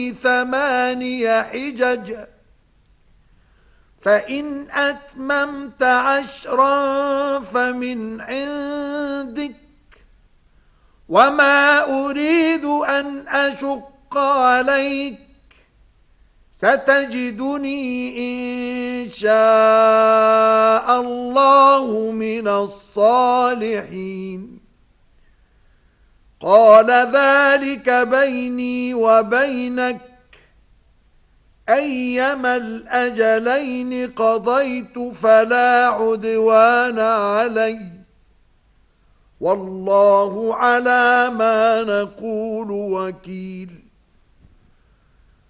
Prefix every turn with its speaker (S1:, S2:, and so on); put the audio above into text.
S1: 8 حجج فإن أتممت 10 فمن عندك وما أريد أن أشق عليك ستجدني إن شاء الله من الصالحين قال ذلك بيني وبينك أيما الأجلين قضيت فلا عدوان علي والله على ما نقول وكيل